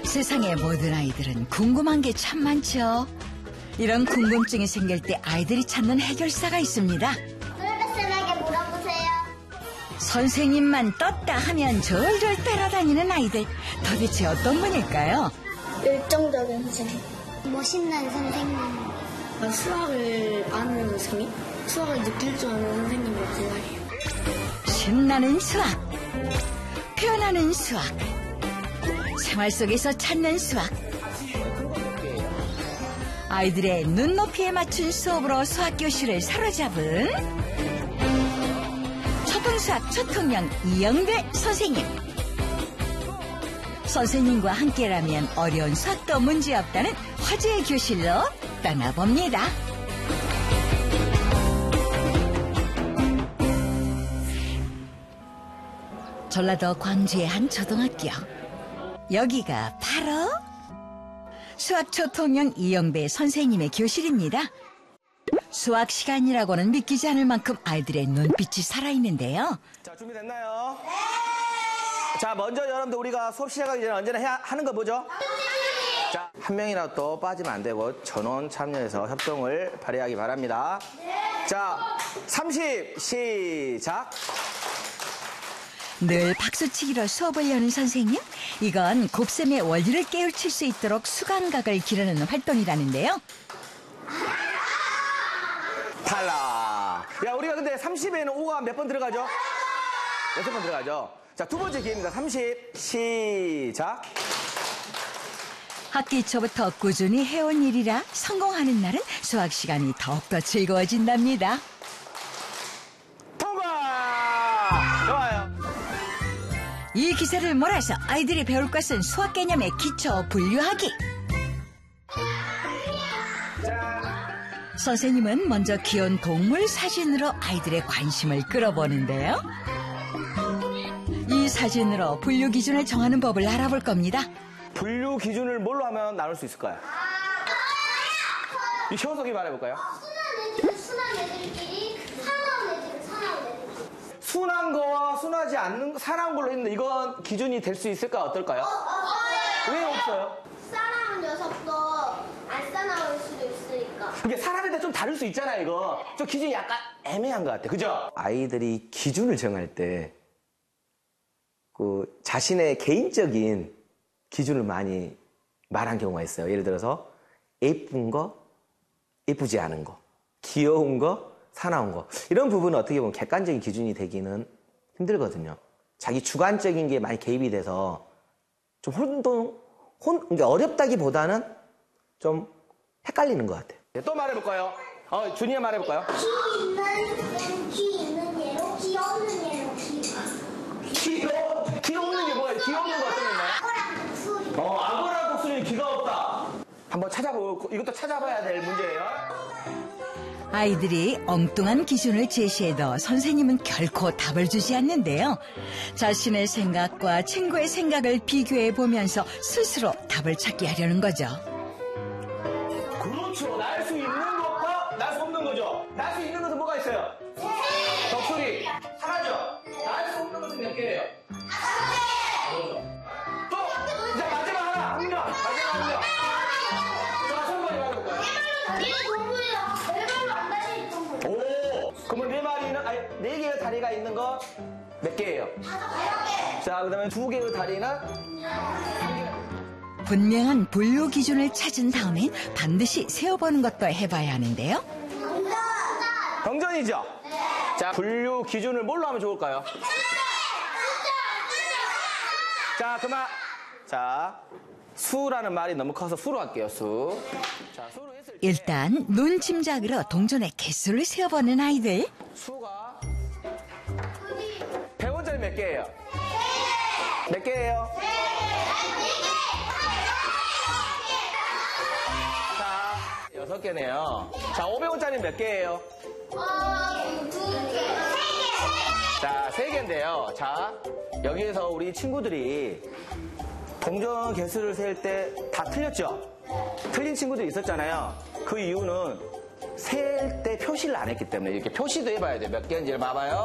세상의 모든 아이들은 궁금한 게 참 많죠. 이런 궁금증이 생길 때 아이들이 찾는 해결사가 있습니다. 쏠쏠하게 물어보세요. 선생님만 떴다 하면 절절 따라다니는 아이들. 도대체 어떤 분일까요? 열정적인 선생님. 멋있는 선생님. 수학을 아는 선생님? 수학을 느낄 줄 아는 선생님을 좋아해요. 신나는 수학, 표현하는 수학, 생활 속에서 찾는 수학. 아이들의 눈높이에 맞춘 수업으로 수학교실을 사로잡은 초등수학 초통령 이영배 선생님. 선생님과 함께라면 어려운 수학도 문제없다는 화제의 교실로 떠나봅니다. 전라도 광주의 한 초등학교. 여기가 바로 수학 초통령 이영배 선생님의 교실입니다. 수학 시간이라고는 믿기지 않을 만큼 아이들의 눈빛이 살아있는데요. 자, 준비됐나요? 네! 자, 먼저 여러분들 우리가 수업 시작하기 전에 언제나 하는 거 뭐죠? 자, 한 명이라도 또 빠지면 안 되고 전원 참여해서 협동을 발휘하기 바랍니다. 네. 자, 30 시작! 늘 박수치기로 수업을 여는 선생님. 이건 곱셈의 원리를 깨우칠 수 있도록 수감각을 기르는 활동이라는데요. 탈락. 야, 우리가 근데 30에는 5가 몇 번 들어가죠? 6번 들어가죠. 자, 두 번째 기회입니다. 30 시작. 학기 초부터 꾸준히 해온 일이라 성공하는 날은 수학 시간이 더욱더 즐거워진답니다. 통과! 좋아요. 이 기사를 몰아서 아이들이 배울 것은 수학 개념의 기초 분류하기. 선생님은 먼저 귀여운 동물 사진으로 아이들의 관심을 끌어보는데요. 이 사진으로 분류 기준을 정하는 법을 알아볼 겁니다. 분류 기준을 뭘로 하면 나눌 수 있을까요? 이 효석이 말해볼까요? 순한 애들끼리 사나운 애들은 사나운 애들. 순한 거와 순하지 않는 사나운 걸로 했는데 이건 기준이 될 수 있을까 어떨까요? 왜 없어요? 사나운 녀석도 안 사나울 수도 있으니까. 이게 사람에 좀 다를 수 있잖아요, 이거. 좀 기준이 약간 애매한 것 같아, 그죠? 아이들이 기준을 정할 때 자신의 개인적인 기준을 많이 말한 경우가 있어요. 예를 들어서 예쁜 거, 예쁘지 않은 거, 귀여운 거, 사나운 거. 이런 부분은 어떻게 보면 객관적인 기준이 되기는 힘들거든요. 자기 주관적인 게 많이 개입이 돼서 좀 그러니까 어렵다기보다는 좀 헷갈리는 것 같아요. 또 말해볼까요? 준이가 말해볼까요? 귀 있는 예로, 귀 없는 예로, 귀 없는 게 뭐예요? 귀 없는 거 어떤 거 있나요? 악어랑 독수리. 악어랑 독수리는 귀가 없다. 한번 찾아보고 이것도 찾아봐야 될 문제예요. 아이들이 엉뚱한 기준을 제시해도 선생님은 결코 답을 주지 않는데요. 자신의 생각과 친구의 생각을 비교해 보면서 스스로 답을 찾게 하려는 거죠. 그렇죠. 날 수 있는 것과 날 수 없는 거죠. 날 수 있는 것은 뭐가 있어요? 독수리. 하나죠. 날 수 없는 것은 몇 개예요? 그렇죠. 또 이제 마지막 하나. 한 명. 마지막 한 명. 자, 손발이 말해볼까요? 얘 동물이야. 네 발로 안 다니는 동물. 오. 그러면 네 개의 다리가 있는 거 몇 개예요? 5개. 자, 그다음에 2개의 다리는 분명한 분류 기준을 찾은 다음엔 반드시 세어보는 것도 해봐야 하는데요. 경전이죠? 네. 자, 분류 기준을 뭘로 하면 좋을까요? 자, 그만. 자, 수라는 말이 너무 커서 수로 할게요, 수. 자, 수로 했을 때 일단 눈 짐작으로 동전의 개수를 세어보는 아이들. 수가 100원짜리 몇 개예요? 몇 개예요? 자, 6개네요. 자, 500원짜리 몇 개예요? 2개. 자, 3개인데요. 자, 여기에서 우리 친구들이 동전 개수를 셀 때 다 틀렸죠? 틀린 친구도 있었잖아요. 그 이유는 셀 때 표시를 안 했기 때문에 이렇게 표시도 해봐야 돼요. 몇 개인지를 봐봐요.